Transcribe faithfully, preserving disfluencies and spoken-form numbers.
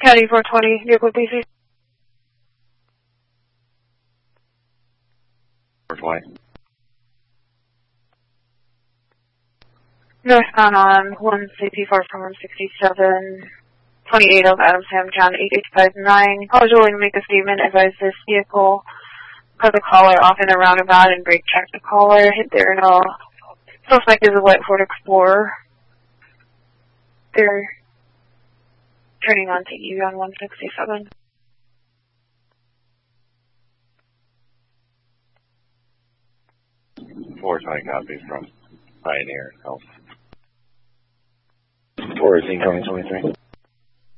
Caddy four twenty, vehicle B C. four twenty. Northbound on one C P four from one sixty-seven, twenty-eight of Adamsham, John eight eight five nine. I was willing to make a statement, advise this vehicle, cut the caller off in a roundabout and brake check the caller, hit the urinal. Suspect is a white Ford Explorer. They're turning on to you on one sixty-seven. four twenty copies from Pioneer Health. four is incoming twenty-three.